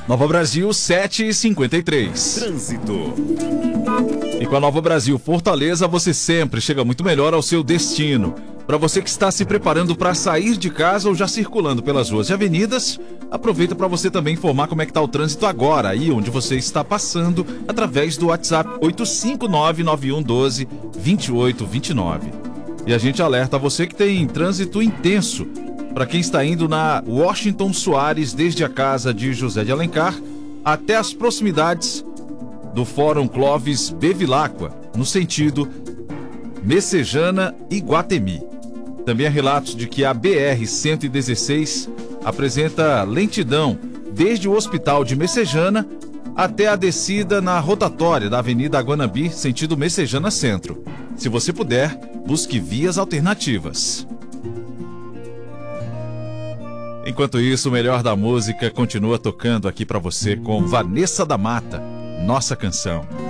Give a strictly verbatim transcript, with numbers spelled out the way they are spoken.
Nova Brasil sete e cinquenta e três. Trânsito. E com a Nova Brasil Fortaleza, você sempre chega muito melhor ao seu destino. Para você que está se preparando para sair de casa ou já circulando pelas ruas e avenidas, aproveita para você também informar como é que está o trânsito agora, aí onde você está passando, através do WhatsApp oito cinco nove, nove um um dois, dois oito dois nove. E a gente alerta você que tem trânsito intenso para quem está indo na Washington Soares, desde a casa de José de Alencar até as proximidades do Fórum Clóvis Bevilacqua, no sentido Messejana e Guatemi. Também há relatos de que a B R cento e dezesseis apresenta lentidão desde o Hospital de Messejana até a descida na rotatória da Avenida Aguanambi, sentido Messejana Centro. Se você puder, busque vias alternativas. Enquanto isso, o melhor da música continua tocando aqui pra você com Vanessa da Mata, Nossa Canção.